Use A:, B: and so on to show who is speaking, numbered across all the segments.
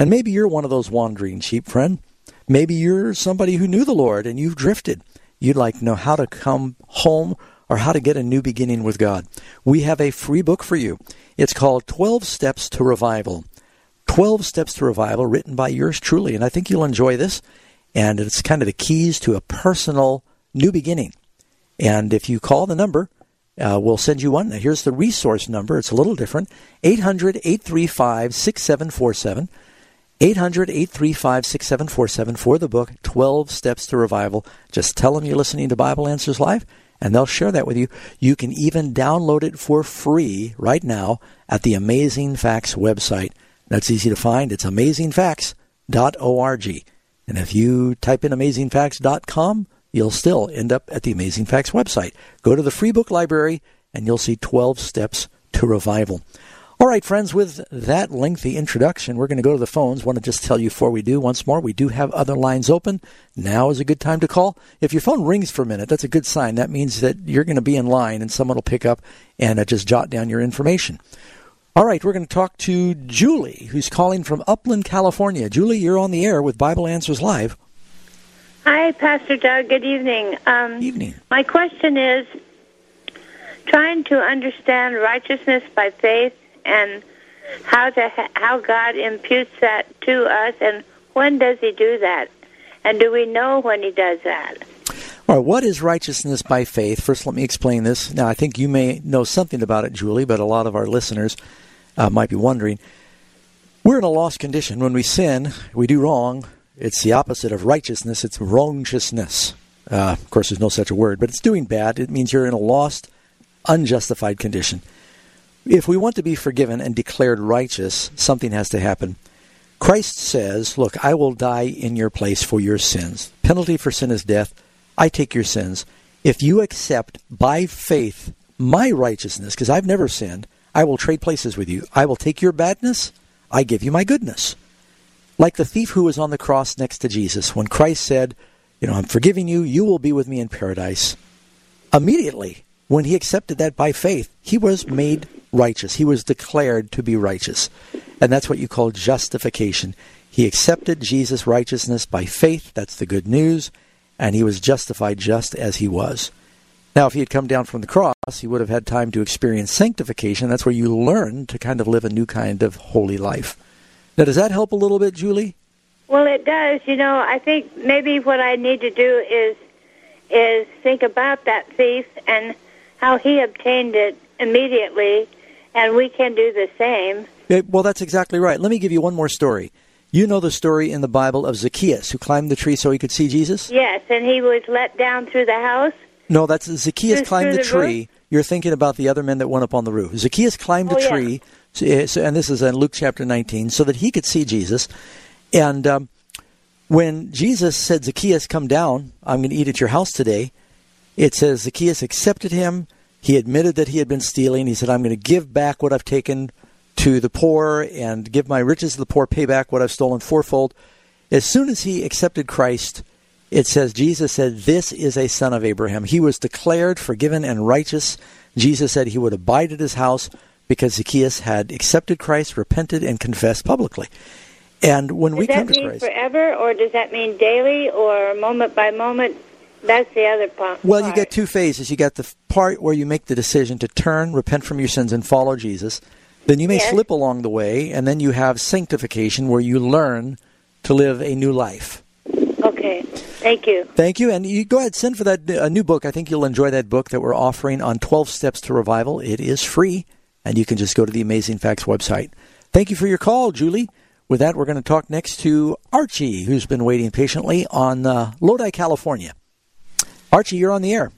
A: And maybe you're one of those wandering sheep, friend. Maybe you're somebody who knew the Lord and you've drifted. You'd like to know how to come home or how to get a new beginning with God. We have a free book for you. It's called 12 Steps to Revival. 12 Steps to Revival, written by yours truly. And I think you'll enjoy this. And it's kind of the keys to a personal new beginning. And if you call the number, we'll send you one. Now, here's the resource number. It's a little different. 800-835-6747. 800-835-6747 for the book, 12 Steps to Revival. Just tell them you're listening to Bible Answers Live, and they'll share that with you. You can even download it for free right now at the Amazing Facts website. That's easy to find. It's amazingfacts.org. And if you type in amazingfacts.com, you'll still end up at the Amazing Facts website. Go to the free book library, and you'll see 12 Steps to Revival. All right, friends, with that lengthy introduction, we're going to go to the phones. I want to just tell you before we do, once more, we do have other lines open. Now is a good time to call. If your phone rings for a minute, that's a good sign. That means that you're going to be in line and someone will pick up and just jot down your information. All right, we're going to talk to Julie, who's calling from Upland, California. Julie, you're on the air with Bible Answers Live.
B: Hi, Pastor Doug. Good evening.
A: Evening.
B: My question is trying to understand righteousness by faith and how God imputes that to us, and when does He do that? And do we know when He does that?
A: All right, what is righteousness by faith? First, let me explain this. Now, I think you may know something about it, Julie, but a lot of our listeners might be wondering. We're in a lost condition. When we sin, we do wrong. It's the opposite of righteousness. It's wrongiousness. Of course, there's no such a word, but it's doing bad. It means you're in a lost, unjustified condition. If we want to be forgiven and declared righteous, something has to happen. Christ says, look, I will die in your place for your sins. Penalty for sin is death. I take your sins. If you accept by faith my righteousness, because I've never sinned, I will trade places with you. I will take your badness. I give you my goodness. Like the thief who was on the cross next to Jesus, when Christ said, I'm forgiving you, you will be with me in paradise. Immediately, when he accepted that by faith, he was made righteous. He was declared to be righteous. And that's what you call justification. He accepted Jesus' righteousness by faith. That's the good news. And he was justified just as he was. Now, if he had come down from the cross, he would have had time to experience sanctification. That's where you learn to kind of live a new kind of holy life. Now, does that help a little bit, Julie?
B: Well, it does. I think maybe what I need to do is think about that thief and how he obtained it immediately, and we can do the same.
A: Well, that's exactly right. Let me give you one more story. You know the story in the Bible of Zacchaeus, who climbed the tree so he could see Jesus?
B: Yes, and he was let down through the house?
A: No, that's Zacchaeus climbed the tree.
B: Roof?
A: You're thinking about the other men that went up on the roof. Zacchaeus climbed a tree, and this is in Luke chapter 19, so that he could see Jesus. And when Jesus said, Zacchaeus, come down, I'm going to eat at your house today, it says Zacchaeus accepted him. He admitted that he had been stealing. He said, I'm going to give back what I've taken to the poor and give my riches to the poor, pay back what I've stolen fourfold. As soon as he accepted Christ, it says, Jesus said, this is a son of Abraham. He was declared forgiven and righteous. Jesus said he would abide at his house because Zacchaeus had accepted Christ, repented, and confessed publicly. And when we come to Christ...
B: Does that mean forever, or does that mean daily, or moment by moment? That's the other part.
A: Well, you get two phases. You got the part where you make the decision to turn, repent from your sins, and follow Jesus. Then you may slip along the way, and then you have sanctification, where you learn to live a new life.
B: Okay. Thank you.
A: Thank you. And you go ahead, send for that new book. I think you'll enjoy that book that we're offering on 12 Steps to Revival. It is free, and you can just go to the Amazing Facts website. Thank you for your call, Julie. With that, we're going to talk next to Archie, who's been waiting patiently on Lodi, California. Archie, you're on the air.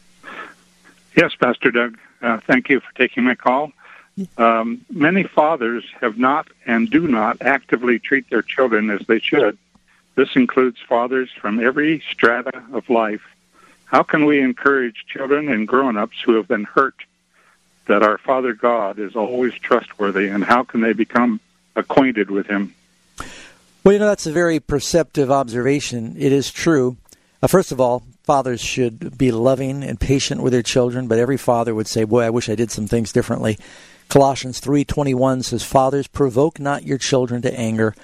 C: Yes, Pastor Doug. Thank you for taking my call. Many fathers have not and do not actively treat their children as they should. This includes fathers from every strata of life. How can we encourage children and grown-ups who have been hurt that our Father God is always trustworthy, and how can they become acquainted with Him?
A: Well, that's a very perceptive observation. It is true. First of all, fathers should be loving and patient with their children, but every father would say, boy, I wish I did some things differently. Colossians 3:21 says, Fathers, provoke not your children to anger,